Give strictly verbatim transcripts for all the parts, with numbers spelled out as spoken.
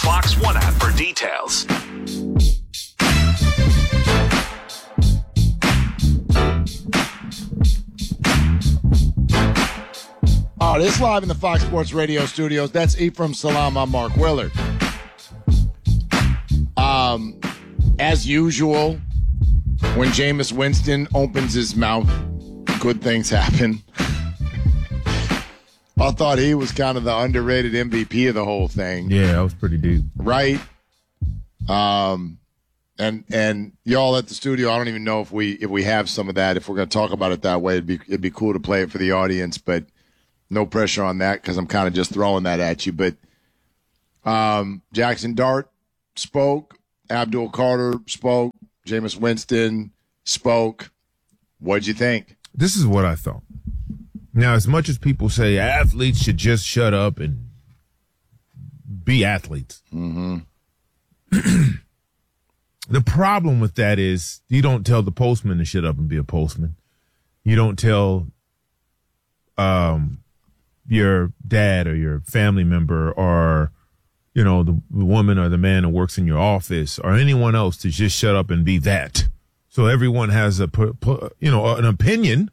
Fox One app for details. Oh, this is live in the Fox Sports Radio studios. That's Ephraim Salam. I'm Mark Willard. Um, as usual, when Jameis Winston opens his mouth, good things happen. I thought he was kind of the underrated M V P of the whole thing. Yeah, that was pretty deep. Right? Um, and and y'all at the studio, I don't even know if we if we have some of that. If we're going to talk about it that way, it'd be it'd be cool to play it for the audience, but no pressure on that because I'm kind of just throwing that at you. But um, Jackson Dart spoke. Abdul Carter spoke. Jameis Winston spoke. What'd you think? This is what I thought. Now, as much as people say athletes should just shut up and be athletes, mm-hmm. the problem with that is you don't tell the postman to shut up and be a postman. You don't tell um, your dad or your family member or, you know, the, the woman or the man who works in your office or anyone else to just shut up and be that. So everyone has a, you know, an opinion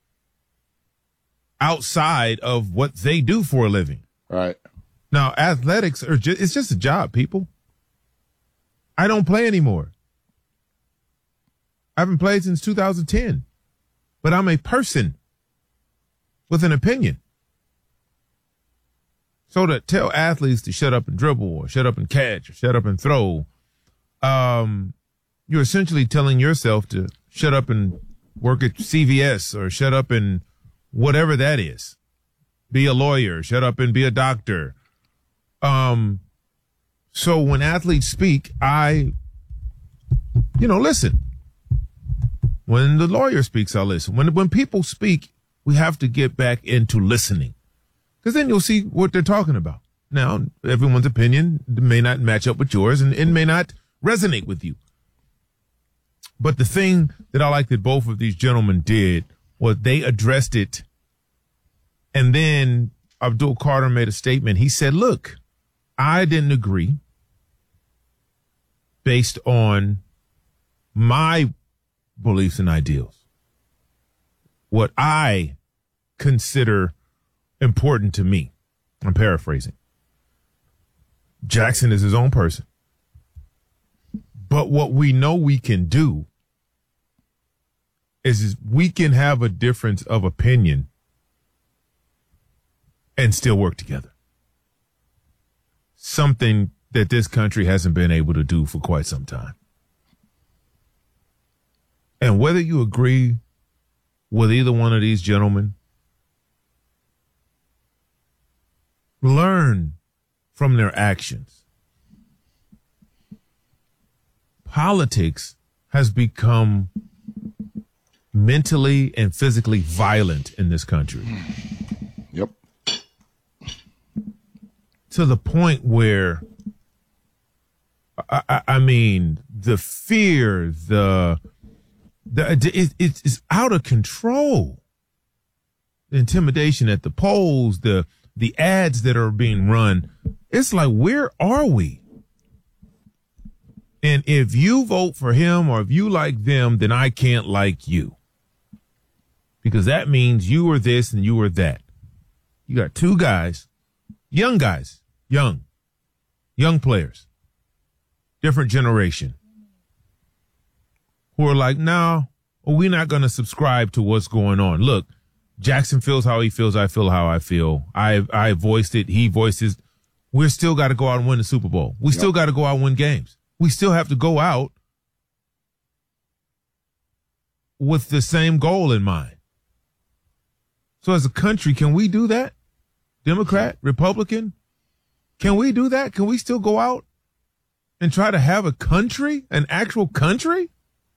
outside of what they do for a living. Right. Now, athletics are just, it's just a job, people. I don't play anymore. I haven't played since two thousand ten, but I'm a person with an opinion. So to tell athletes to shut up and dribble or shut up and catch or shut up and throw, um, you're essentially telling yourself to shut up and work at C V S or shut up and whatever that is. Be a lawyer, shut up and be a doctor. Um, so when athletes speak, I, you know, listen. When the lawyer speaks, I listen. When, when people speak, we have to get back into listening because then you'll see what they're talking about. Now, everyone's opinion may not match up with yours and it may not resonate with you. But the thing that I like that both of these gentlemen did was they addressed it. And then Abdul Carter made a statement. He said, look, I didn't agree based on my beliefs and ideals. What I consider important to me. I'm paraphrasing. Jackson is his own person. But what we know we can do is, is we can have a difference of opinion and still work together. Something that this country hasn't been able to do for quite some time. And whether you agree with either one of these gentlemen, learn from their actions. Politics has become mentally and physically violent in this country. Yep. To the point where, I, I, I mean, the fear, the, the it, it, it's out of control. The intimidation at the polls, the the ads that are being run. It's like, where are we? And if you vote for him or if you like them, then I can't like you. Because that means you are this and you are that. You got two guys, young guys, young, young players, different generation, who are like, no, we're not going to subscribe to what's going on. Look, Jackson feels how he feels. I feel how I feel. I I voiced it. He voices. We're still got to go out and win the Super Bowl. We yep. still got to go out and win games. We still have to go out with the same goal in mind. So as a country, can we do that? Democrat, Republican, can we do that? Can we still go out and try to have a country, an actual country?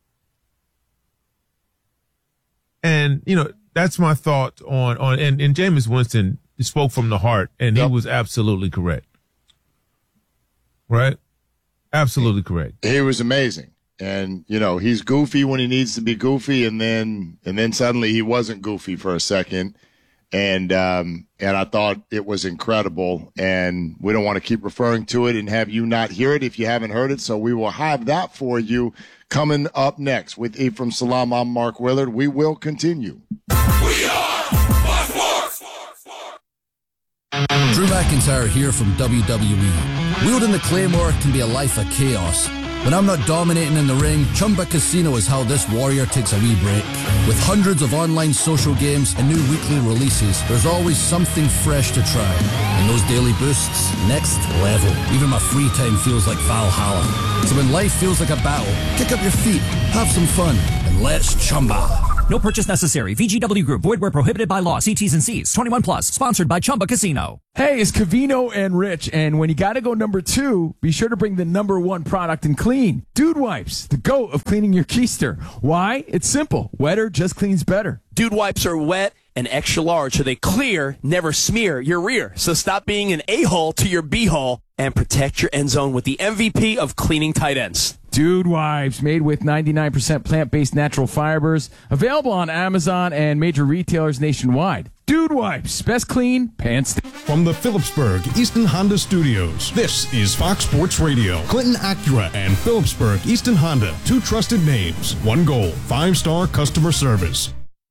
And, you know, that's my thought on, on and, and Jameis Winston spoke from the heart, and yep. he was absolutely correct. Right? Absolutely correct. He was amazing. And, you know, he's goofy when he needs to be goofy, and then and then suddenly he wasn't goofy for a second. And um, and I thought it was incredible. And we don't want to keep referring to it and have you not hear it if you haven't heard it. So we will have that for you coming up next. With Ephraim Salaam, I'm Mark Willard. We will continue. We are Fox Sports! Drew McIntyre here from W W E. Wielding the Claymore can be a life of chaos. When I'm not dominating in the ring, Chumba Casino is how this warrior takes a wee break. With hundreds of online social games and new weekly releases, there's always something fresh to try. And those daily boosts, next level. Even my free time feels like Valhalla. So when life feels like a battle, kick up your feet, have some fun, and let's Chumba. No purchase necessary. V G W Group. Void where prohibited by law. See T's and C's. twenty-one plus. Sponsored by Chumba Casino. Hey, it's Covino and Rich, and when you gotta go number two, be sure to bring the number one product in clean. Dude Wipes, the GOAT of cleaning your keister. Why? It's simple. Wetter just cleans better. Dude Wipes are wet and extra large, so they clear, never smear your rear. So stop being an a-hole to your b-hole and protect your end zone with the M V P of cleaning tight ends. Dude Wipes, made with ninety-nine percent plant-based natural fibers, available on Amazon and major retailers nationwide. Dude Wipes, best clean, pants. From the Phillipsburg Easton Honda Studios, this is Fox Sports Radio. Clinton Acura and Phillipsburg Easton Honda, two trusted names, one goal, five-star customer service.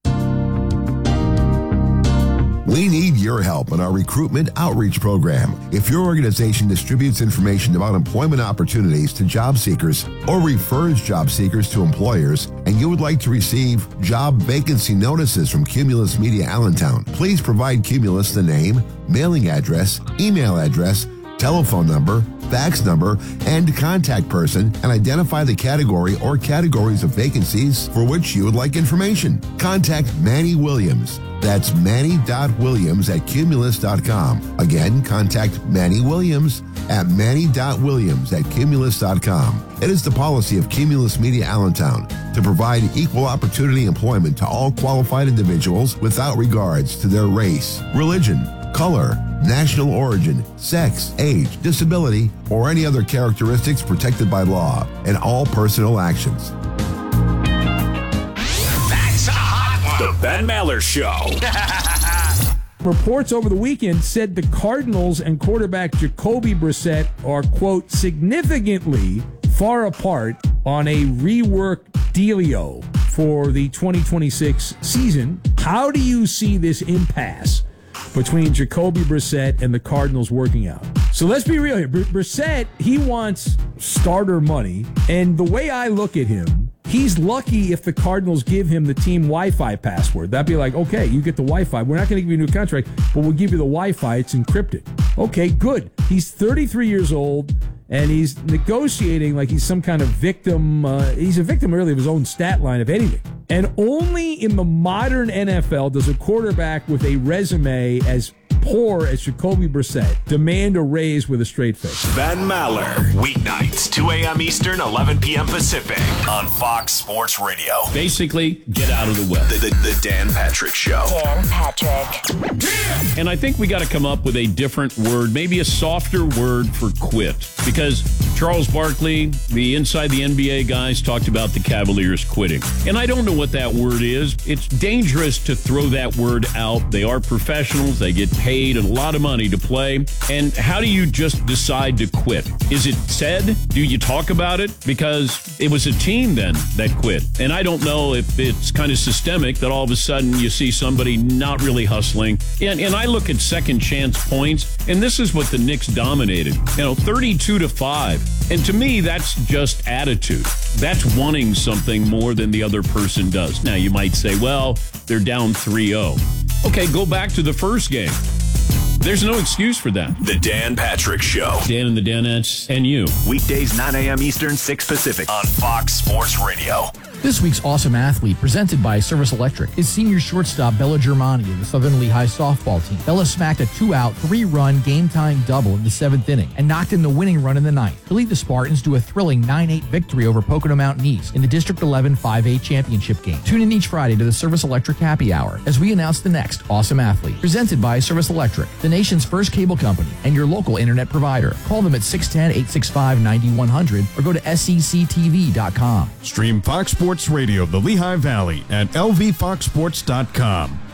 We need your help in our recruitment outreach program. If your organization distributes information about employment opportunities to job seekers or refers job seekers to employers, and you would like to receive job vacancy notices from Cumulus Media Allentown, please provide Cumulus the name, mailing address, email address, telephone number, fax number, and contact person, and identify the category or categories of vacancies for which you would like information. Contact Manny Williams. That's Manny.Williams at Cumulus dot com. Again, contact Manny Williams at Manny.Williams at Cumulus dot com. It is the policy of Cumulus Media Allentown to provide equal opportunity employment to all qualified individuals without regards to their race, religion, color, national origin, sex, age, disability, or any other characteristics protected by law, and all personal actions. That's a hot one. The Ben Maller Show. Reports over the weekend said the Cardinals and quarterback Jacoby Brissett are, quote, significantly far apart on a rework dealio for the twenty twenty-six season. How do you see this impasse between Jacoby Brissett and the Cardinals working out? So let's be real here. Br- Brissett, he wants starter money, and the way I look at him, he's lucky if the Cardinals give him the team Wi-Fi password. That'd be like, okay, you get the Wi-Fi. We're not going to give you a new contract, but we'll give you the Wi-Fi. It's encrypted. Okay, good. He's thirty-three years old, and he's negotiating like he's some kind of victim. Uh, he's a victim, really, of his own stat line, if anything. And only in the modern N F L does a quarterback with a resume as poor as Jacoby Brissett demand a raise with a straight face. Ben Maller. Weeknights, two a.m. Eastern, eleven p.m. Pacific on Fox Sports Radio. Basically, get out of the way. The, the, the Dan Patrick Show. Dan Patrick. And I think we got to come up with a different word, maybe a softer word for quit. Because Charles Barkley, the Inside the N B A guys, talked about the Cavaliers quitting. And I don't know what that word is. It's dangerous to throw that word out. They are professionals. They get paid a lot of money to play. And how do you just decide to quit? Is it said? Do you talk about it? Because it was a team then that quit. And I don't know if it's kind of systemic that all of a sudden you see somebody not really hustling. And, and I look at second chance points, and this is what the Knicks dominated. You know, thirty-two to five. And to me, that's just attitude. That's wanting something more than the other person does. Now, you might say, well, they're down three oh. Okay, go back to the first game. There's no excuse for that. The Dan Patrick Show. Dan and the Danettes and you. Weekdays, nine a.m. Eastern, six Pacific on Fox Sports Radio. This week's Awesome Athlete, presented by Service Electric, is senior shortstop Bella Germani of the Southern Lehigh softball team. Bella smacked a two-out, three-run, game-tying double in the seventh inning and knocked in the winning run in the ninth to lead the Spartans to a thrilling nine eight victory over Pocono Mountain East in the District eleven five A championship game. Tune in each Friday to the Service Electric Happy Hour as we announce the next Awesome Athlete, presented by Service Electric, the nation's first cable company and your local internet provider. Call them at six one zero, eight six five, nine one zero zero or go to S E C T V dot com. Stream Fox Sports Radio, the Lehigh Valley at L V fox sports dot com.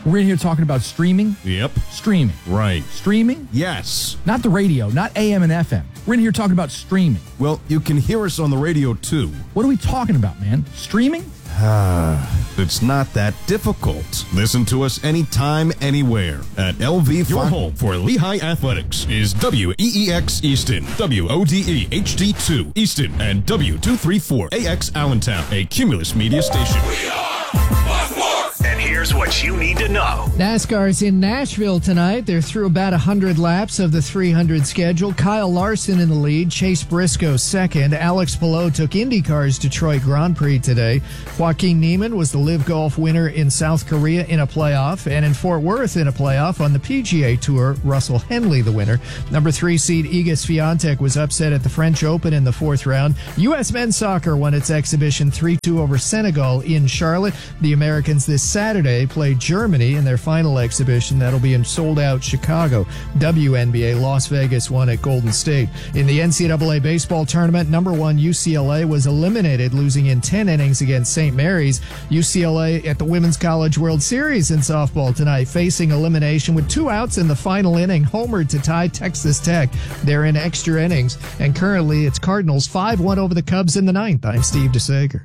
We're in here talking about streaming. Yep. Streaming. Right. Streaming? Yes. Not the radio, not A M and F M. We're in here talking about streaming. Well, you can hear us on the radio, too. What are we talking about, man? Streaming? Ah, it's not that difficult. Listen to us anytime, anywhere at L V. Your home for Lehigh Athletics is W E E X Easton, W O D E H D two Easton, and W two thirty-four A X Allentown, a Cumulus Media station. We are Fox Sports. And here's what you need to know. NASCAR's in Nashville tonight. They're through about one hundred laps of the three hundred schedule. Kyle Larson in the lead, Chase Briscoe second. Alex Palou took IndyCar's Detroit Grand Prix today. Joaquin Niemann was the Live Golf winner in South Korea in a playoff. And in Fort Worth in a playoff on the P G A Tour, Russell Henley the winner. Number three seed Iga Swiatek was upset at the French Open in the fourth round. U S men's soccer won its exhibition three two over Senegal in Charlotte. The Americans this Saturday played Germany in their final exhibition. That'll be in sold-out Chicago. W N B A Las Vegas won at Golden State. In the N C double A baseball tournament, number one U C L A was eliminated, losing in ten innings against Saint Mary's. U C L A at the Women's College World Series in softball tonight, facing elimination with two outs in the final inning, homered to tie Texas Tech. They're in extra innings, and currently it's Cardinals five one over the Cubs in the ninth. I'm Steve DeSager.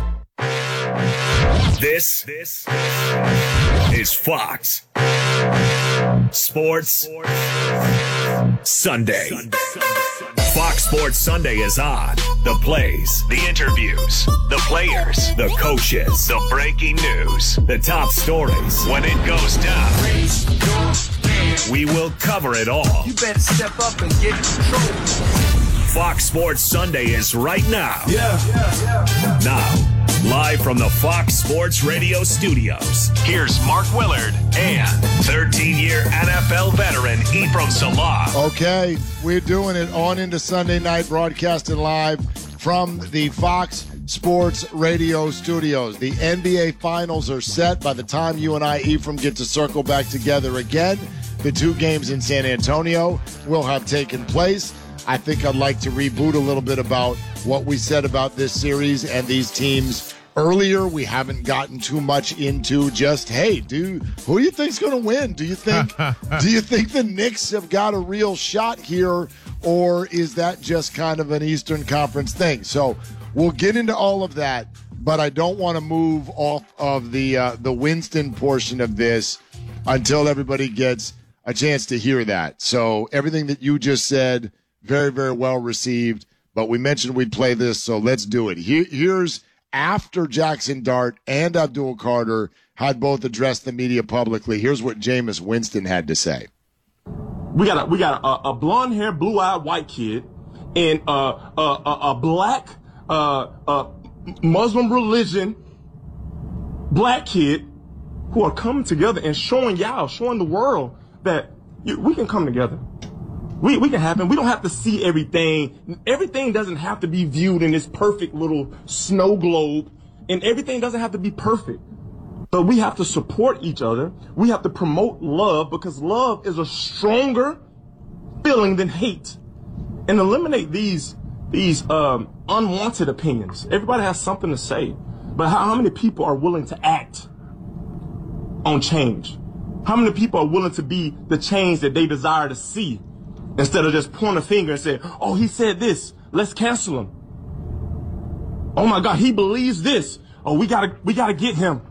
This, this is Fox Sports Sunday. Fox Sports Sunday is on. The plays, the interviews, the players, the coaches, the breaking news, the top stories. When it goes down, we will cover it all. You better step up and get control. Fox Sports Sunday is right now. Yeah, yeah, yeah. Now. Live from the Fox Sports Radio studios, here's Mark Willard and thirteen-year N F L veteran Ephraim Salah. Okay, we're doing it on into Sunday night, broadcasting live from the Fox Sports Radio studios. The N B A Finals are set. By the time you and I, Ephraim, get to circle back together again, the two games in San Antonio will have taken place. I think I'd like to reboot a little bit about what we said about this series and these teams earlier. We haven't gotten too much into just, hey, dude, who do you think's going to win? Do you think do you think the Knicks have got a real shot here, or is that just kind of an Eastern Conference thing? So we'll get into all of that, but I don't want to move off of the uh, the Winston portion of this until everybody gets a chance to hear that. So everything that you just said, very, very well received, but we mentioned we'd play this, so let's do it. Here, here's after Jackson Dart and Abdul Carter had both addressed the media publicly. Here's what Jameis Winston had to say. We got a we got a, a blonde-haired, blue-eyed white kid and uh, a, a, a black uh, uh, Muslim religion black kid who are coming together and showing y'all, showing the world that you, we can come together. We we can happen. We don't have to see everything. Everything doesn't have to be viewed in this perfect little snow globe, and everything doesn't have to be perfect. But we have to support each other. We have to promote love, because love is a stronger feeling than hate, and eliminate these these um, unwanted opinions. Everybody has something to say, but how, how many people are willing to act on change? How many people are willing to be the change that they desire to see? Instead of just pointing a finger and saying, oh, he said this, let's cancel him. Oh my God, he believes this. Oh, we gotta, we gotta get him.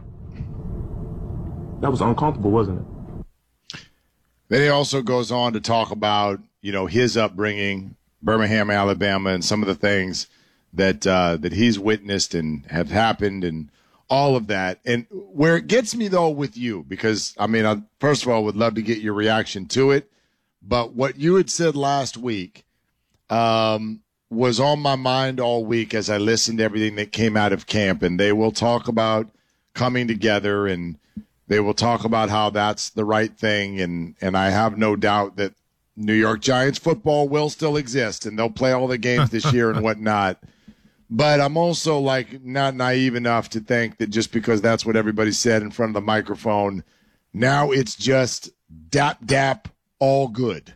That was uncomfortable, wasn't it? Then he also goes on to talk about, you know, his upbringing, Birmingham, Alabama, and some of the things that uh, that he's witnessed and have happened and all of that. And where it gets me, though, with you, because, I mean, I, first of all, would love to get your reaction to it. But what you had said last week um, was on my mind all week as I listened to everything that came out of camp. And they will talk about coming together, and they will talk about how that's the right thing. And, and I have no doubt that New York Giants football will still exist, and they'll play all the games this year and whatnot. But I'm also, like, not naive enough to think that just because that's what everybody said in front of the microphone, now it's just dap, dap, all good.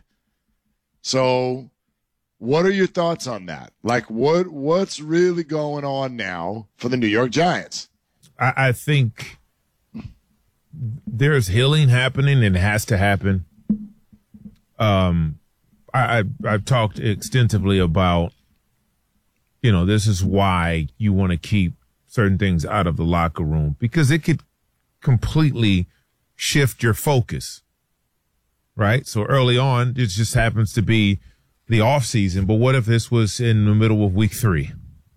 So what are your thoughts on that? Like, what what's really going on now for the New York Giants? I, I think there's healing happening and it has to happen. Um, I, I I've talked extensively about, you know, this is why you want to keep certain things out of the locker room, because it could completely shift your focus. Right? So early on, it just happens to be the off season. But what if this was in the middle of week three?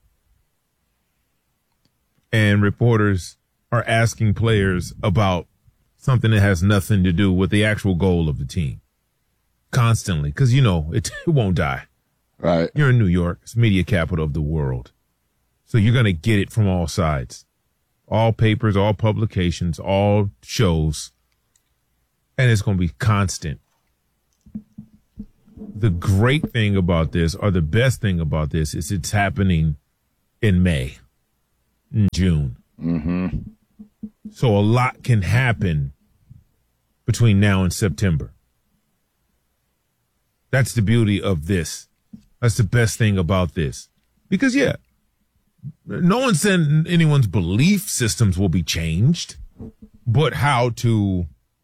And reporters are asking players about something that has nothing to do with the actual goal of the team constantly. Because, you know, it, it won't die. Right. You're in New York. It's media capital of the world. So you're going to get it from all sides. All papers, all publications, all shows. And it's going to be constant. The great thing about this, or the best thing about this, is it's happening in May, in June. Mm-hmm. So a lot can happen between now and September. That's the beauty of this. That's the best thing about this. Because, yeah, no one said anyone's belief systems will be changed, but how to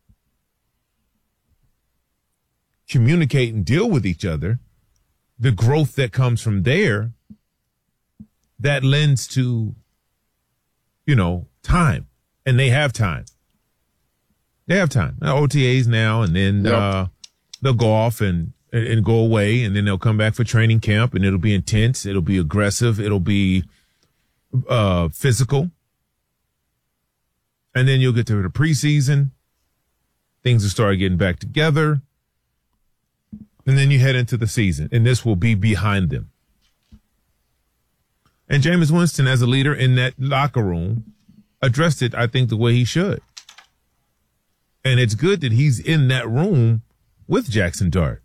communicate and deal with each other, the growth that comes from there, that lends to, you know, time. And they have time. They have time. Now, O T As now, and then yep. uh, they'll go off and, and go away, and then they'll come back for training camp, and it'll be intense. It'll be aggressive. It'll be uh, physical. And then you'll get to the preseason. Things will start getting back together. And then you head into the season, and this will be behind them. And Jameis Winston, as a leader in that locker room, addressed it, I think, the way he should. And it's good that he's in that room with Jackson Dart.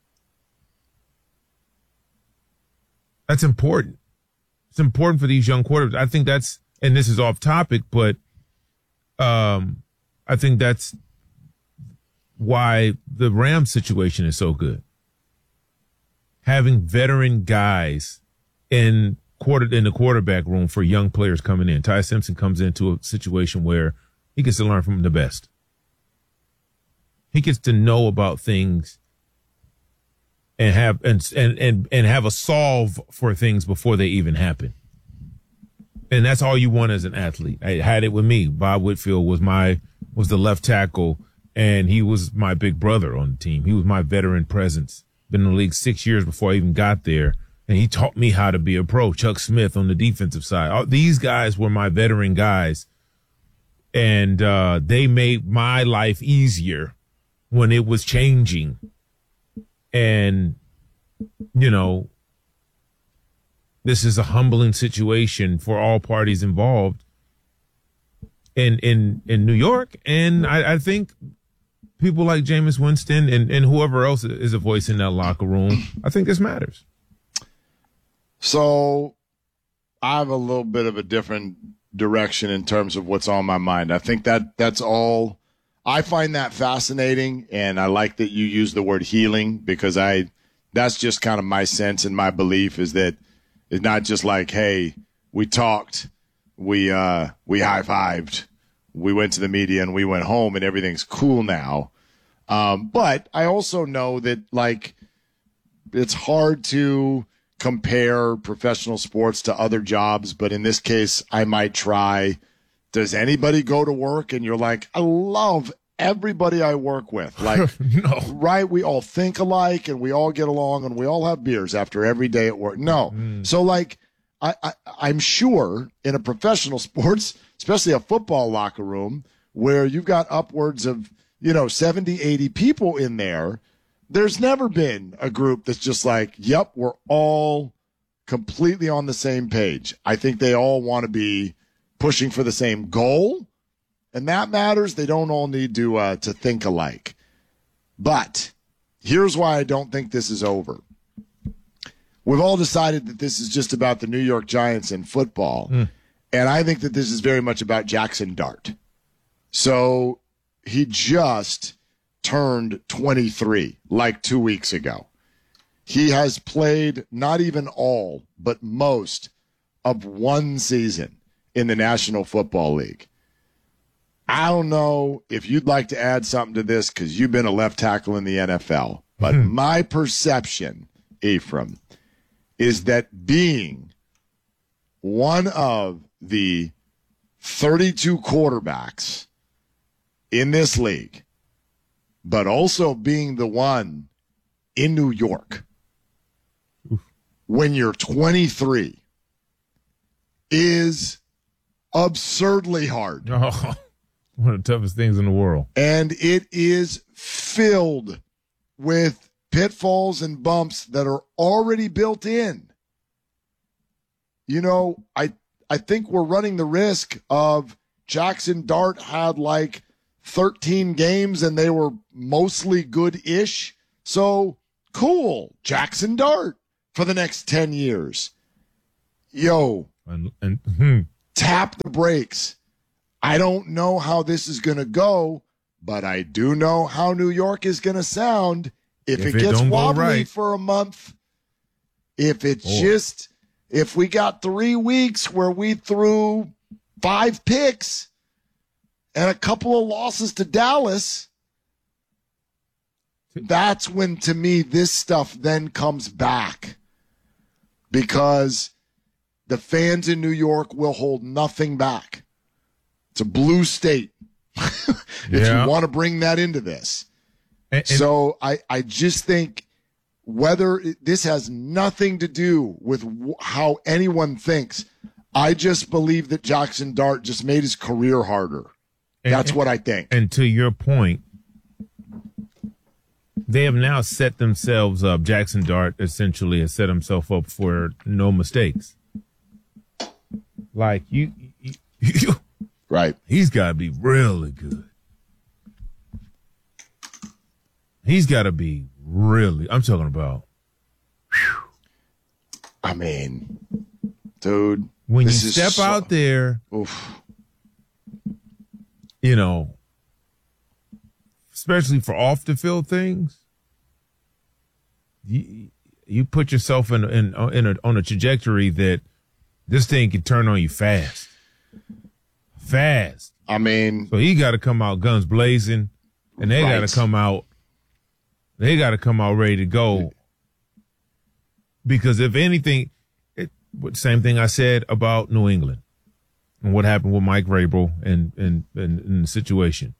That's important. It's important for these young quarterbacks. I think that's, and this is off topic, but um, I think that's why the Rams situation is so good. Having veteran guys in quarter in the quarterback room for young players coming in. Ty Simpson comes into a situation where he gets to learn from the best. He gets to know about things and have and and and, and have a solve for things before they even happen. And that's all you want as an athlete. I had it with me. Bob Whitfield was my was the left tackle, and he was my big brother on the team. He was my veteran presence. Been in the league six years before I even got there. And he taught me how to be a pro. Chuck Smith on the defensive side. All, these guys were my veteran guys. And uh, they made my life easier when it was changing. And, you know, this is a humbling situation for all parties involved in in, in New York. And I, I think people like Jameis Winston and, and whoever else is a voice in that locker room, I think this matters. So I have a little bit of a different direction in terms of what's on my mind. I think that that's all. I find that fascinating, and I like that you use the word healing, because I that's just kind of my sense and my belief is that it's not just like, hey, we talked, we uh, we high-fived, we went to the media and we went home and everything's cool now. Um, but I also know that, like, it's hard to compare professional sports to other jobs, but in this case, I might try. Does anybody go to work and you're like, I love everybody I work with? Like, no. Right? We all think alike and we all get along and we all have beers after every day at work. No. Mm. So, like, I, I, I'm sure in a professional sports, especially a football locker room where you've got upwards of, you know, seventy, eighty people in there, there's never been a group that's just like, yep, we're all completely on the same page. I think they all want to be pushing for the same goal, and that matters. They don't all need to uh, to think alike. But here's why I don't think this is over. We've all decided that this is just about the New York Giants and football, mm. and I think that this is very much about Jackson Dart. So he just turned twenty-three like two weeks ago. He has played not even all, but most of one season in the National Football League. I don't know if you'd like to add something to this because you've been a left tackle in the N F L. But my perception, Ephraim, is that being one of the thirty-two quarterbacks in this league, but also being the one in New York when you're twenty-three is absurdly hard. Oh, one of the toughest things in the world. And it is filled with pitfalls and bumps that are already built in. You know, I I think we're running the risk of Jackson Dart had like thirteen games and they were mostly good-ish. So, cool, Jackson Dart for the next ten years. Yo, and, and, hmm. tap the brakes. I don't know how this is going to go, but I do know how New York is going to sound if, if it, it gets don't go wobbly right. for a month. If it's Boy. just, if we got three weeks where we threw five picks and a couple of losses to Dallas, that's when, to me, this stuff then comes back because the fans in New York will hold nothing back. It's a blue state if Yeah. you want to bring that into this. And- and- so I, I just think whether it, this has nothing to do with w- how anyone thinks. I just believe that Jackson Dart just made his career harder. And- That's what I think. And to your point, they have now set themselves up. Jackson Dart essentially has set himself up for no mistakes. Like you, you, you right? He's got to be really good. He's got to be really. I'm talking about. I mean, dude, when you this is step so- out there, Oof. you know, especially for off the field things, you you put yourself in in in a, on a trajectory that this thing can turn on you fast, fast. I mean, so he got to come out guns blazing, and they got Right. to come out. They got to come out ready to go. Because if anything, it, same thing I said about New England and what happened with Mike Vrabel and and and, and the situation.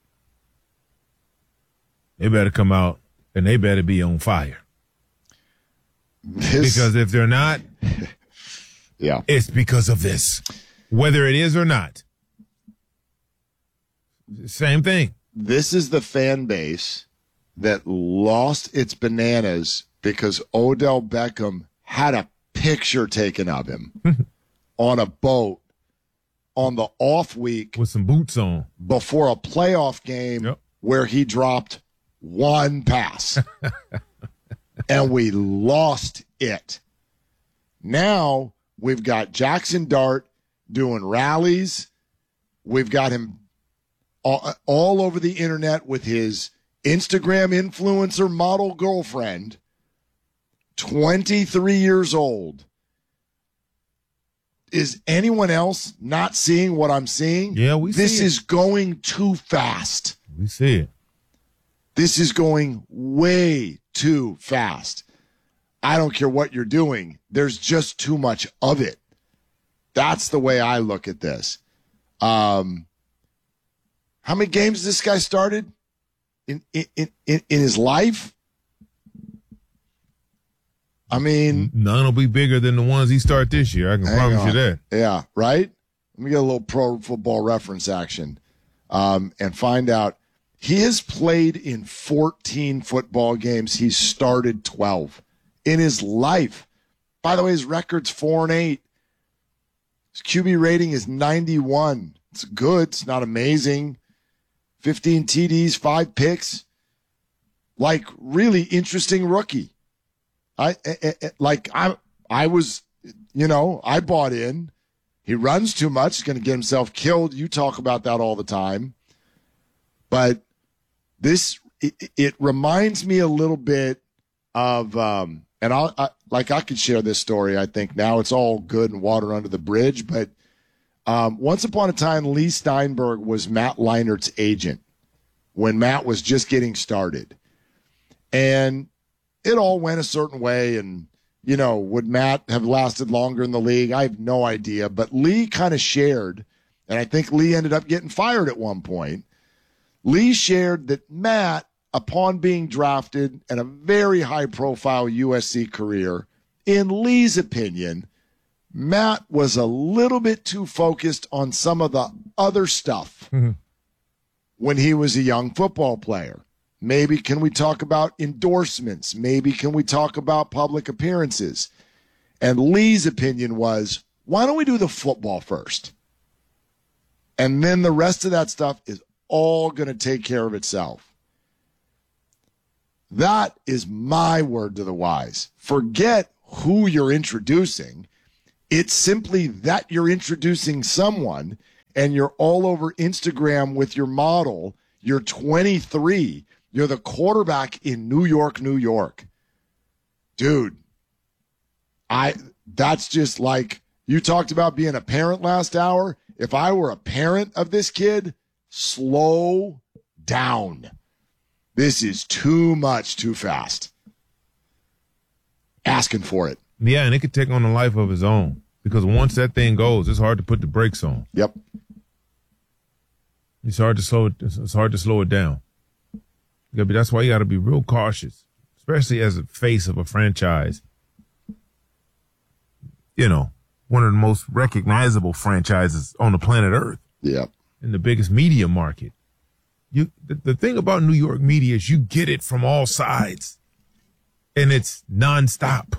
They better come out and they better be on fire. This- because if they're not, yeah, it's because of this, whether it is or not. Same thing. This is the fan base that lost its bananas because Odell Beckham had a picture taken of him on a boat on the off week with some boots on before a playoff game Yep. where he dropped one pass and we lost it. Now we've got Jackson Dart doing rallies. We've got him all, all over the internet with his Instagram influencer model girlfriend, twenty-three years old. Is anyone else not seeing what I'm seeing? Yeah, we This see it. is going too fast. We see it. This is going way too fast. I don't care what you're doing. There's just too much of it. That's the way I look at this. Um, how many games has this guy started in in in, in his life? I mean, None will be bigger than the ones he start this year. I can hang promise on. you that. Yeah, right? Let me get a little pro football reference action um, and find out. He has played in fourteen football games. He's started twelve in his life. By the way, his record's four and eight. His Q B rating is ninety-one. It's good. It's not amazing. fifteen T Ds, five picks. Like, really interesting rookie. I, I, I like I I was, you know, I bought in. He runs too much. He's going to get himself killed. You talk about that all the time. But this, it, it reminds me a little bit of, um, and I'll, I like I could share this story. I think now it's all good and water under the bridge. But Um, once upon a time, Lee Steinberg was Matt Leinert's agent when Matt was just getting started. And it all went a certain way. And, you know, would Matt have lasted longer in the league? I have no idea. But Lee kind of shared, and I think Lee ended up getting fired at one point. Lee shared that Matt, upon being drafted and a very high-profile U S C career, in Lee's opinion, Matt was a little bit too focused on some of the other stuff mm-hmm. when he was a young football player. Maybe can we talk about endorsements? Maybe can we talk about public appearances? And Lee's opinion was, why don't we do the football first? And then the rest of that stuff is all going to take care of itself. That is my word to the wise. Forget who you're introducing. It's simply that you're introducing someone and you're all over Instagram with your model. You're twenty-three. You're the quarterback in New York, New York. Dude, I that's just like you talked about being a parent last hour. If I were a parent of this kid, slow down. This is too much, too fast. Asking for it. Yeah, and it could take on a life of its own. Because once that thing goes, it's hard to put the brakes on. Yep. It's hard to slow it. It's hard to slow it down. Yeah, but that's why you got to be real cautious, especially as a face of a franchise. You know, one of the most recognizable franchises on the planet Earth. Yep. In the biggest media market. You, the, the thing about New York media is you get it from all sides, and it's nonstop.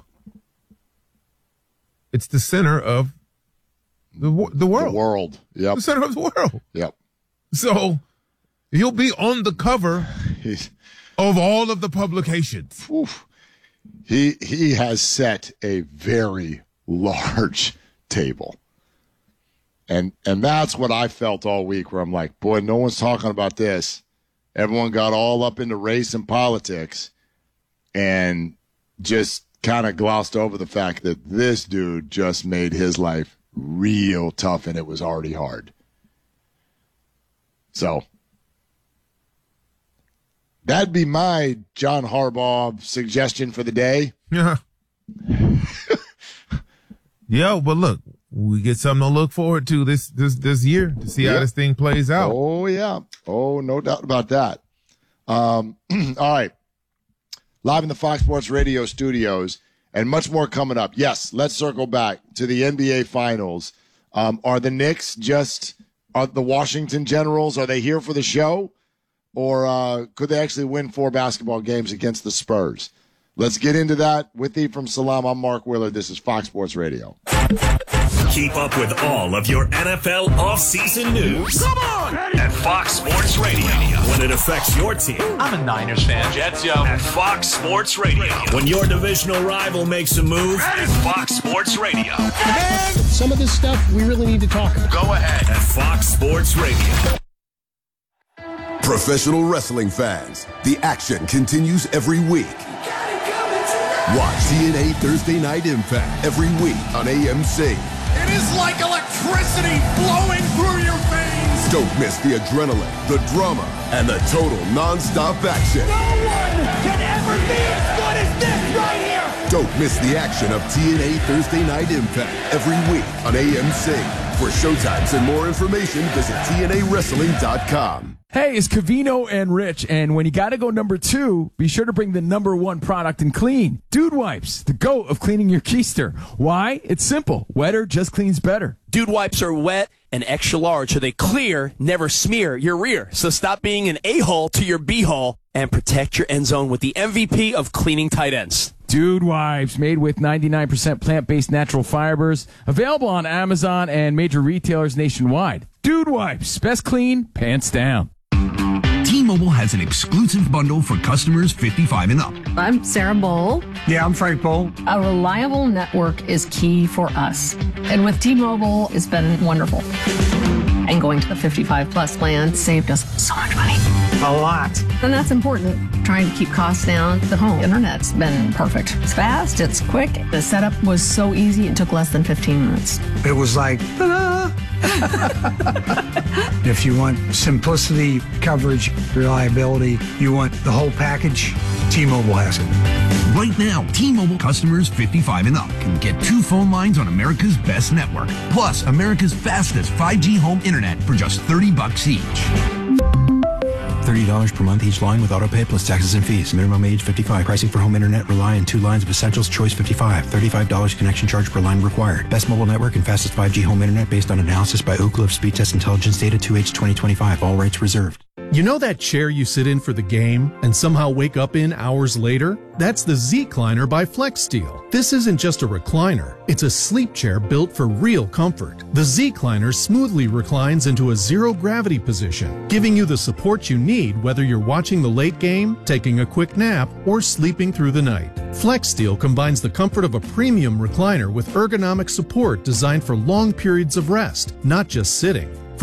It's the center of the the world. The world. Yep. The center of the world. Yep. So you'll be on the cover of all of the publications. Oof. He he has set a very large table. And and that's what I felt all week, where I'm like, boy, no one's talking about this. Everyone got all up into race and politics and just kind of glossed over the fact that this dude just made his life real tough, and it was already hard. So that'd be my John Harbaugh suggestion for the day. Yeah. Yo, but look, we get something to look forward to this this this year to see yeah. how this thing plays out. Oh, yeah. Oh, no doubt about that. Um, all right. Live in the Fox Sports Radio studios, and much more coming up. Yes, let's circle back to the N B A Finals. Um, are the Knicks just are the Washington Generals? Are they here for the show? Or uh, could they actually win four basketball games against the Spurs? Let's get into that. With you from Salam, I'm Mark Willard. This is Fox Sports Radio. Keep up with all of your N F L offseason news. Come on! At Fox Sports Radio. When it affects your team. I'm a Niners fan. Jets, yo. At Fox Sports Radio. When your divisional rival makes a move. At Fox Sports Radio. Man, some of this stuff we really need to talk about. Go ahead. At Fox Sports Radio. Professional wrestling fans, the action continues every week. Watch T N A Thursday Night Impact every week on A M C. It is like electricity flowing through your veins. Don't miss the adrenaline, the drama, and the total non-stop action. No one can ever be as good as this right here. Don't miss the action of T N A Thursday Night Impact every week on A M C. For showtimes and more information, visit T N A wrestling dot com. Hey, it's Covino and Rich, and when you gotta go number two, be sure to bring the number one product in clean. Dude Wipes, the GOAT of cleaning your keister. Why? It's simple. Wetter just cleans better. Dude Wipes are wet and extra large, so they clear, never smear your rear. So stop being an a-hole to your b-hole and protect your end zone with the M V P of cleaning tight ends. Dude Wipes, made with ninety-nine percent plant-based natural fibers. Available on Amazon and major retailers nationwide. Dude Wipes, best clean, pants down. T-Mobile has an exclusive bundle for customers fifty-five and up. I'm Sarah Bowl. Yeah, I'm Frank Bowl. A reliable network is key for us. And with T-Mobile, it's been wonderful. And going to the fifty-five plus plan saved us so much money. A lot. And that's important. Trying to keep costs down. The home internet's been perfect. It's fast, it's quick. The setup was so easy, it took less than fifteen minutes. It was like, ta-da! If you want simplicity, coverage, reliability, you want the whole package, T-Mobile has it. Right now, T-Mobile customers fifty-five and up can get two phone lines on America's best network, plus America's fastest five G home internet for just thirty bucks each. thirty dollars per month each line with autopay plus taxes and fees. Minimum age fifty-five. Pricing for home internet rely on two lines of Essentials Choice fifty-five. thirty-five dollars connection charge per line required. Best mobile network and fastest five G home internet based on analysis by Ookla of Speed Test Intelligence data two H twenty twenty-five. All rights reserved. You know that chair you sit in for the game and somehow wake up in hours later? That's the Z-Cliner by FlexSteel. This isn't just a recliner. It's a sleep chair built for real comfort. The Z-Cliner smoothly reclines into a zero-gravity position, giving you the support you need whether you're watching the late game, taking a quick nap, or sleeping through the night. FlexSteel combines the comfort of a premium recliner with ergonomic support designed for long periods of rest, not just sitting.